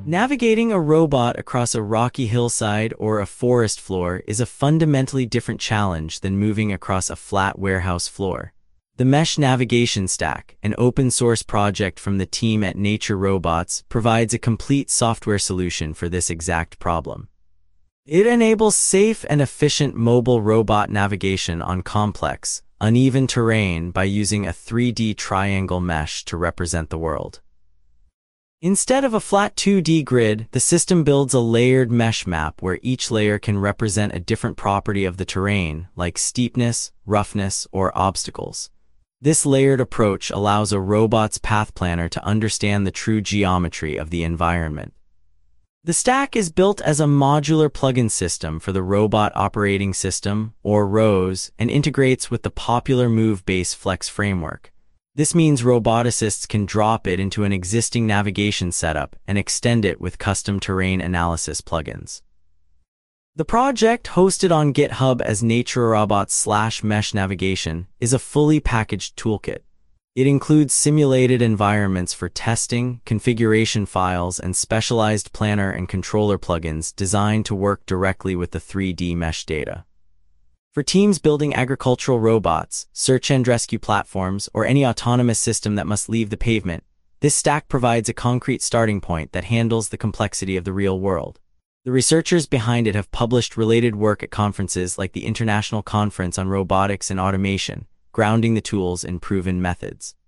Navigating a robot across a rocky hillside or a forest floor is a fundamentally different challenge than moving across a flat warehouse floor. The Mesh Navigation Stack, an open-source project from the team at Nature Robots, provides a complete software solution for this exact problem. It enables safe and efficient mobile robot navigation on complex, uneven terrain by using a 3D triangle mesh to represent the world. Instead of a flat 2D grid, the system builds a layered mesh map where each layer can represent a different property of the terrain, like steepness, roughness, or obstacles. This layered approach allows a robot's path planner to understand the true geometry of the environment. The stack is built as a modular plugin system for the Robot Operating System, or ROS, and integrates with the popular MoveBase Flex framework. This means roboticists can drop it into an existing navigation setup and extend it with custom terrain analysis plugins. The project, hosted on GitHub as NatureRobots/Mesh Navigation, is a fully packaged toolkit. It includes simulated environments for testing, configuration files, and specialized planner and controller plugins designed to work directly with the 3D mesh data. For teams building agricultural robots, search and rescue platforms, or any autonomous system that must leave the pavement, this stack provides a concrete starting point that handles the complexity of the real world. The researchers behind it have published related work at conferences like the International Conference on Robotics and Automation, grounding the tools in proven methods.